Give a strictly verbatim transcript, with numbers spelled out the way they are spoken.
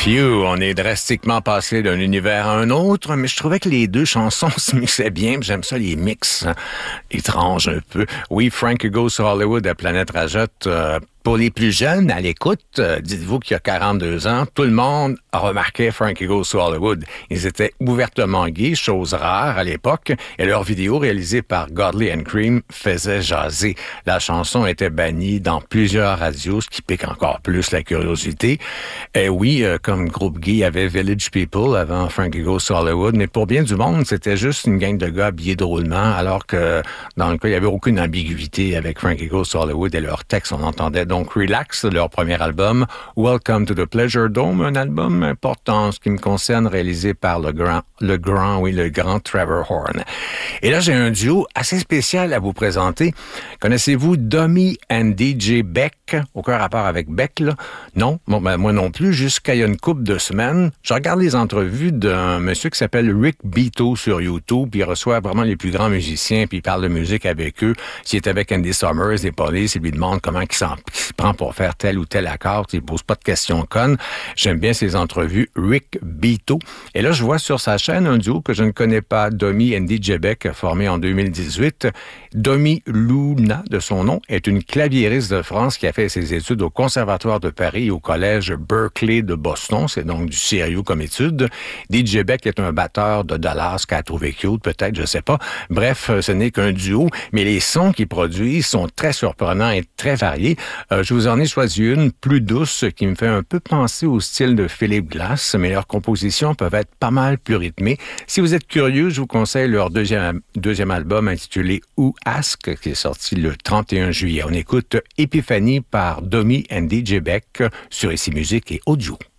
Phew, on est drastiquement passé d'un univers à un autre, mais je trouvais que les deux chansons se mixaient bien. J'aime ça, les mix hein, étranges un peu. Oui, Frankie Goes to Hollywood à Planète Rajotte. Euh, Pour les plus jeunes à l'écoute, euh, dites-vous qu'il y a quarante-deux ans, tout le monde a remarqué Frankie Goes to Hollywood. Ils étaient ouvertement gays, chose rare à l'époque, et leur vidéo réalisée par Godley and Cream faisait jaser. La chanson était bannie dans plusieurs radios, ce qui pique encore plus la curiosité. Et oui, euh, comme groupe gay, il y avait Village People avant Frankie Goes to Hollywood, mais pour bien du monde, c'était juste une gang de gars habillés drôlement, alors que dans le cas, il n'y avait aucune ambiguïté avec Frankie Goes to Hollywood et leurs textes, on entendait donc Relax, leur premier album, Welcome to the Pleasure Dome, un album important en ce qui me concerne, réalisé par le grand, le grand, oui, le grand Trevor Horn. Et là, j'ai un duo assez spécial à vous présenter. Connaissez-vous Dummy and D J Beck? Aucun rapport avec Beck, là? Non? Bon, ben, moi non plus. Jusqu'à il y a une couple de semaines, je regarde les entrevues d'un monsieur qui s'appelle Rick Beato sur YouTube, puis il reçoit vraiment les plus grands musiciens, puis il parle de musique avec eux. S'il est avec Andy Summers, des Police, il lui demande comment il s'en se prend pour faire tel ou tel accord, il pose pas de questions connes. J'aime bien ses entrevues, Rick Beato. Et là, je vois sur sa chaîne un duo que je ne connais pas, Dummy and D J Beck, formé en deux mille dix-huit. Dummy Luna, de son nom, est une claviériste de France qui a fait ses études au Conservatoire de Paris et au Collège Berkeley de Boston. C'est donc du sérieux comme étude. D J Beck est un batteur de Dallas qu'elle a trouvé cute, peut-être, je sais pas. Bref, ce n'est qu'un duo, mais les sons qu'ils produisent sont très surprenants et très variés. Euh, je vous en ai choisi une plus douce qui me fait un peu penser au style de Philip Glass, mais leurs compositions peuvent être pas mal plus rythmées. Si vous êtes curieux, je vous conseille leur deuxième, deuxième album intitulé Who Ask, qui est sorti le trente et un juillet. On écoute Epiphany par Dummy and D J Beck sur Ici Musique et Audio.